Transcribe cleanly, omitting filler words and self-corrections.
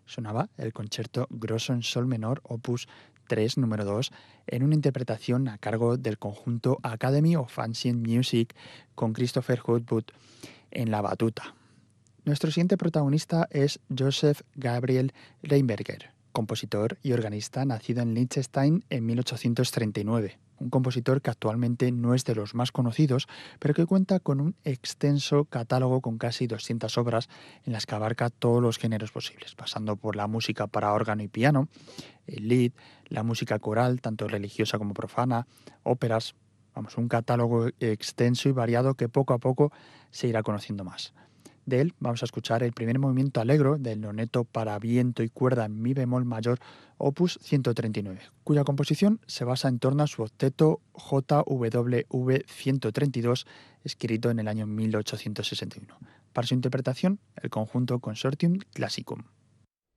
Sonaba el concierto Grosso en sol menor, opus 3, número 2, en una interpretación a cargo del conjunto Academy of Ancient Music con Christopher Hutwood en la batuta. Nuestro siguiente protagonista es Joseph Gabriel Reinberger, compositor y organista nacido en Liechtenstein en 1839. Un compositor que actualmente no es de los más conocidos, pero que cuenta con un extenso catálogo con casi 200 obras en las que abarca todos los géneros posibles, pasando por la música para órgano y piano, el lied, la música coral, tanto religiosa como profana, óperas. Vamos, un catálogo extenso y variado que poco a poco se irá conociendo más. De él vamos a escuchar el primer movimiento allegro del noneto para viento y cuerda en mi bemol mayor, opus 139, cuya composición se basa en torno a su octeto JWV 132, escrito en el año 1861. Para su interpretación, el conjunto Consortium Classicum.